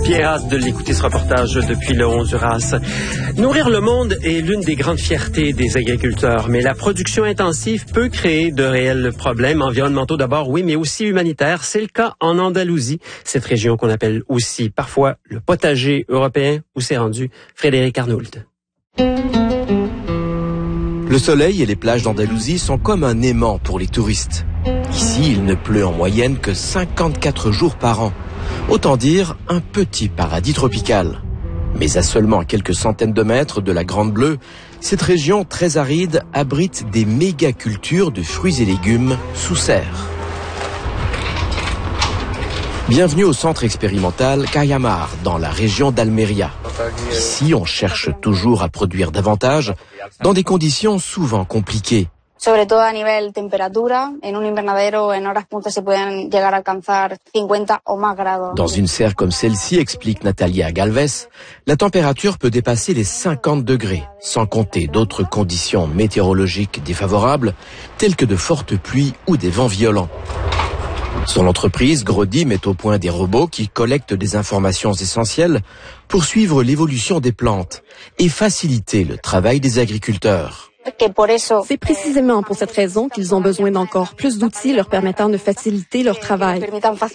Bien hâte de l'écouter, ce reportage depuis le Honduras. Nourrir le monde est l'une des grandes fiertés des agriculteurs, mais la production intensive peut créer de réels problèmes environnementaux d'abord, oui, mais aussi humanitaires. C'est le cas en Andalousie, cette région qu'on appelle aussi parfois le potager européen, où s'est rendu Frédéric Arnould. Le soleil et les plages d'Andalousie sont comme un aimant pour les touristes. Ici, il ne pleut en moyenne que 54 jours par an. Autant dire un petit paradis tropical. Mais à seulement quelques centaines de mètres de la Grande Bleue, cette région très aride abrite des méga-cultures de fruits et légumes sous serre. Bienvenue au centre expérimental Cayamar, dans la région d'Almeria. Ici, on cherche toujours à produire davantage, dans des conditions souvent compliquées. Sobre todo a nivel temperatura, en un invernadero en horas puntas se pueden llegar a alcanzar 50 o más grados. Dans une serre comme celle-ci, explique Natalia Galvez, la température peut dépasser les 50 degrés, sans compter d'autres conditions météorologiques défavorables, telles que de fortes pluies ou des vents violents. Son entreprise, Grody, met au point des robots qui collectent des informations essentielles pour suivre l'évolution des plantes et faciliter le travail des agriculteurs. C'est précisément pour cette raison qu'ils ont besoin d'encore plus d'outils leur permettant de faciliter leur travail.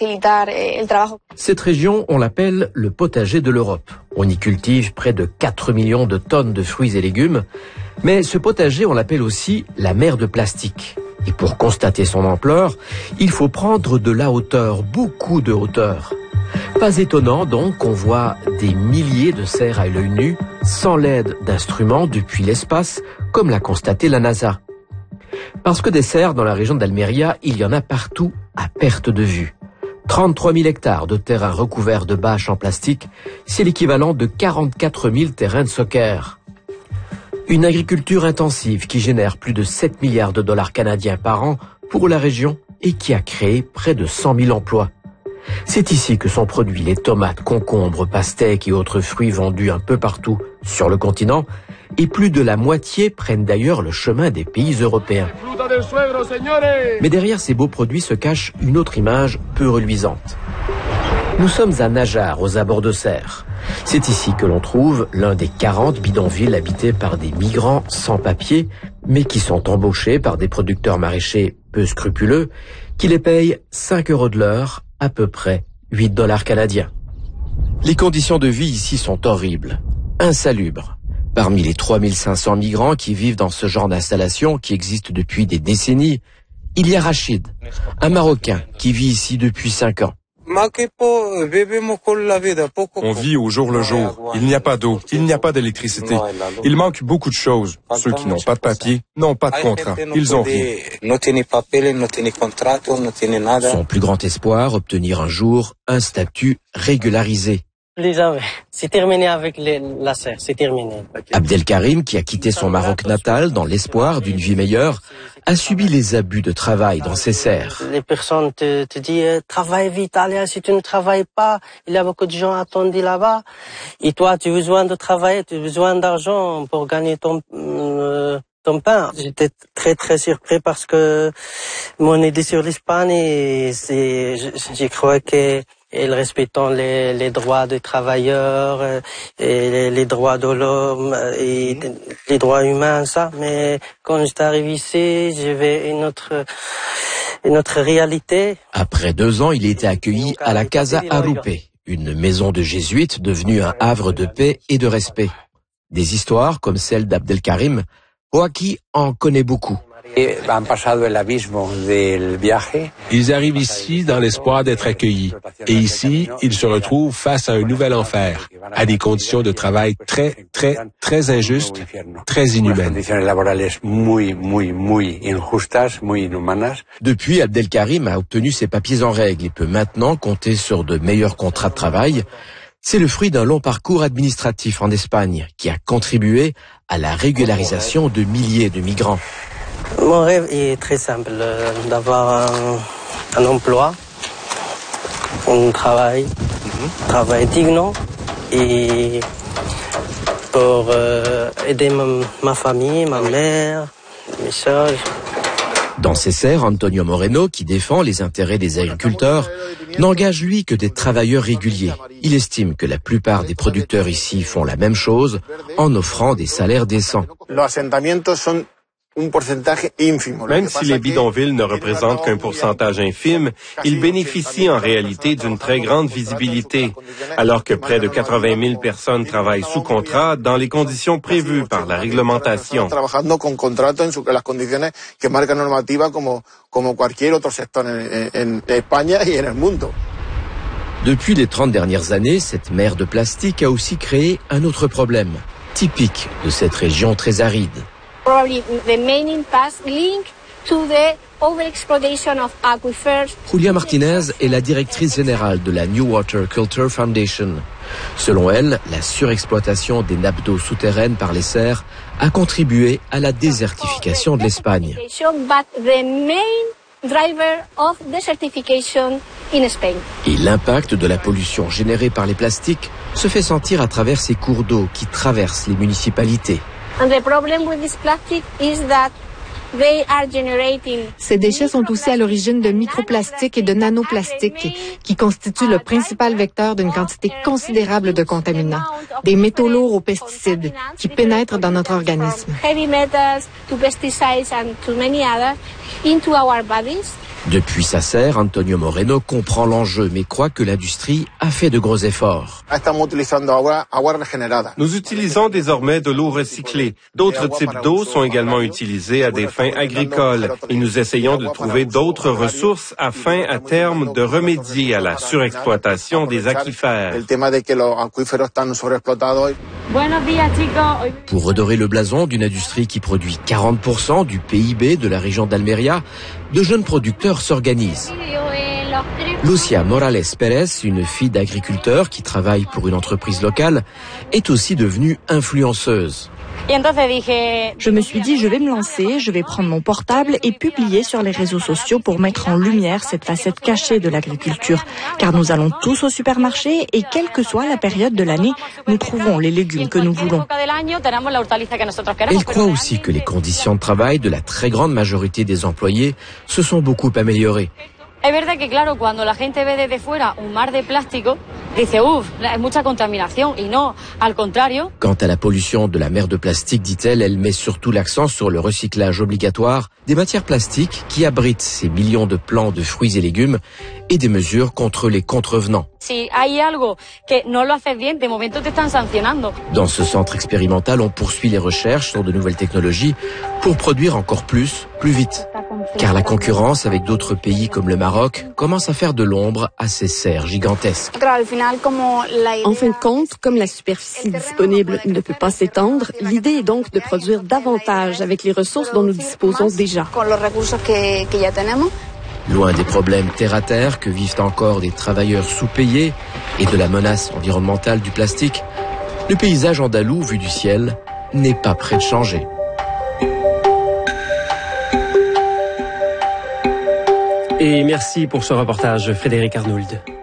Cette région, on l'appelle le potager de l'Europe. On y cultive près de 4 millions de tonnes de fruits et légumes. Mais ce potager, on l'appelle aussi la mer de plastique. Et pour constater son ampleur, il faut prendre de la hauteur, beaucoup de hauteur. Pas étonnant donc qu'on voit des milliers de serres à l'œil nu, sans l'aide d'instruments depuis l'espace, comme l'a constaté la NASA. Parce que des serres dans la région d'Almeria, il y en a partout à perte de vue. 33 000 hectares de terrain recouverts de bâches en plastique, c'est l'équivalent de 44 000 terrains de soccer. Une agriculture intensive qui génère plus de 7 milliards de dollars canadiens par an pour la région et qui a créé près de 100 000 emplois. C'est ici que sont produits les tomates, concombres, pastèques et autres fruits vendus un peu partout sur le continent, et plus de la moitié prennent d'ailleurs le chemin des pays européens. Mais derrière ces beaux produits se cache une autre image peu reluisante. Nous sommes à Najar, aux abords de Serres. C'est ici que l'on trouve l'un des 40 bidonvilles habités par des migrants sans papier, mais qui sont embauchés par des producteurs maraîchers peu scrupuleux, qui les payent 5 € de l'heure, à peu près 8 $ canadiens. Les conditions de vie ici sont horribles, insalubres. Parmi les 3500 migrants qui vivent dans ce genre d'installation qui existe depuis des décennies, il y a Rachid, un Marocain qui vit ici depuis 5 ans. On vit au jour le jour. Il n'y a pas d'eau, il n'y a pas d'électricité. Il manque beaucoup de choses. Ceux qui n'ont pas de papier n'ont pas de contrat. Ils ont rien. Son plus grand espoir, obtenir un jour un statut régularisé. C'est terminé avec la serre, c'est terminé. Abdelkarim, qui a quitté son Maroc natal dans l'espoir d'une vie meilleure, a subi les abus de travail dans ces serres. Les personnes te disent « Travaille vite, allez, si tu ne travailles pas, il y a beaucoup de gens attendus là-bas. Et toi, tu as besoin de travailler, tu as besoin d'argent pour gagner ton pain. » J'étais très très surpris parce que mon idée sur l'Espagne, je crois que ils respectent les droits des travailleurs, et les droits de l'homme et les droits humains, ça. Mais quand j'étais arrivé ici, j'avais une autre réalité. Après 2 ans, il a été accueilli à la Casa Arupe, une maison de jésuites devenue un havre de paix et de respect. Des histoires comme celle d'Abdelkarim, Joaquí en connaît beaucoup. Ils arrivent ici dans l'espoir d'être accueillis. Et ici, ils se retrouvent face à un nouvel enfer, à des conditions de travail très, très, très injustes, très inhumaines. Depuis, Abdelkarim a obtenu ses papiers en règle et peut maintenant compter sur de meilleurs contrats de travail. C'est le fruit d'un long parcours administratif en Espagne qui a contribué à la régularisation de milliers de migrants. Mon rêve est très simple, d'avoir un emploi, un travail digne et pour aider ma famille, ma mère, mes soeurs. Dans ces serres, Antonio Moreno, qui défend les intérêts des agriculteurs, n'engage lui que des travailleurs réguliers. Il estime que la plupart des producteurs ici font la même chose en offrant des salaires décents. Même si les bidonvilles ne représentent qu'un pourcentage infime, ils bénéficient en réalité d'une très grande visibilité, alors que près de 80 000 personnes travaillent sous contrat dans les conditions prévues par la réglementation. Depuis les 30 dernières années, cette mer de plastique a aussi créé un autre problème, typique de cette région très aride. Julia Martinez est la directrice générale de la New Water Culture Foundation. Selon elle, la surexploitation des nappes d'eau souterraines par les serres a contribué à la désertification de l'Espagne. Et l'impact de la pollution générée par les plastiques se fait sentir à travers ces cours d'eau qui traversent les municipalités. Ces déchets sont aussi à l'origine de microplastiques et de nanoplastiques qui constituent le principal vecteur d'une quantité considérable de contaminants, des métaux lourds aux pesticides qui pénètrent dans notre organisme. Depuis sa serre, Antonio Moreno comprend l'enjeu mais croit que l'industrie a fait de gros efforts. Nous utilisons désormais de l'eau recyclée. D'autres types d'eau sont également utilisés à des fins agricoles et nous essayons de trouver d'autres ressources afin, à terme, de remédier à la surexploitation des aquifères. Pour redorer le blason d'une industrie qui produit 40% du PIB de la région d'Almeria, de jeunes producteurs s'organisent. Lucia Morales Pérez, une fille d'agriculteur qui travaille pour une entreprise locale, est aussi devenue influenceuse. Je me suis dit, je vais me lancer, je vais prendre mon portable et publier sur les réseaux sociaux pour mettre en lumière cette facette cachée de l'agriculture. Car nous allons tous au supermarché et quelle que soit la période de l'année, nous trouvons les légumes que nous voulons. Elle croit aussi que les conditions de travail de la très grande majorité des employés se sont beaucoup améliorées. Es verdad que, claro, cuando la gente ve desde fuera un mar de plástico, dice, hay mucha contaminación, y no, al contrario. Quant à la pollution de la mer de plastique, dit-elle, elle met surtout l'accent sur le recyclage obligatoire des matières plastiques qui abritent ces millions de plants de fruits et légumes et des mesures contre les contrevenants. Si hay algo que no lo haces bien, de momento te están sancionando. Dans ce centre expérimental, on poursuit les recherches sur de nouvelles technologies pour produire encore plus vite. Car la concurrence avec d'autres pays comme le Maroc commence à faire de l'ombre à ces serres gigantesques. En fin de compte, comme la superficie disponible ne peut pas s'étendre, l'idée est donc de produire davantage avec les ressources dont nous disposons déjà. Loin des problèmes terre-à-terre que vivent encore des travailleurs sous-payés et de la menace environnementale du plastique, le paysage andalou vu du ciel n'est pas près de changer. Et merci pour ce reportage, Frédéric Arnould.